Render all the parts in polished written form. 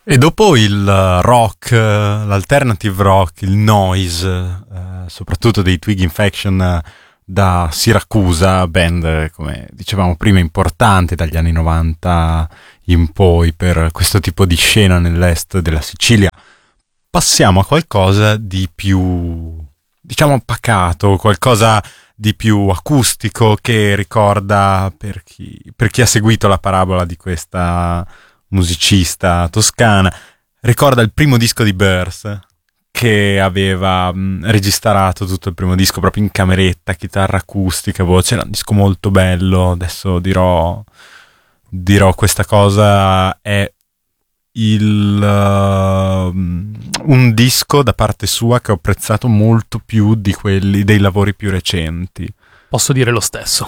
E dopo il rock, l'alternative rock, il noise, soprattutto dei Twig Infection da Siracusa, band, come dicevamo prima, importante dagli anni 90 in poi per questo tipo di scena nell'est della Sicilia, passiamo a qualcosa di più, diciamo, pacato, qualcosa di più acustico che ricorda, per chi ha seguito la parabola di questa musicista toscana, ricorda il primo disco di Birth, che aveva registrato tutto il primo disco proprio in cameretta, chitarra acustica, voce. Era un disco molto bello. Adesso dirò questa cosa. È un disco da parte sua che ho apprezzato molto più di quelli dei lavori più recenti. Posso dire lo stesso.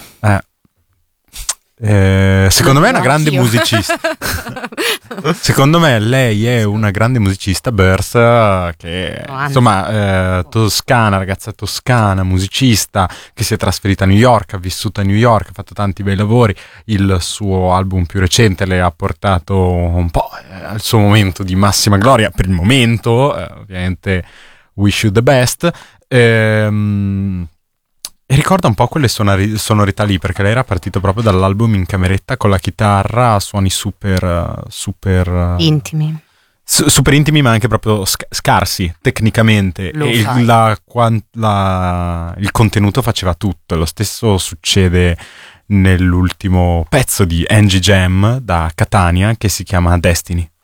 Secondo me è una grande musicista. Secondo me lei è una grande musicista, Birth, che insomma toscana, ragazza toscana, musicista, che si è trasferita a New York, ha vissuto a New York, ha fatto tanti bei lavori. Il suo album più recente le ha portato un po' al suo momento di massima gloria, per il momento, ovviamente Wish You the Best. E ricorda un po' quelle sonorità lì, perché lei era partito proprio dall'album in cameretta con la chitarra a suoni super intimi. Super intimi, ma anche proprio scarsi tecnicamente. E il contenuto faceva tutto. Lo stesso succede nell'ultimo pezzo di Angie Jam da Catania, che si chiama Destiny.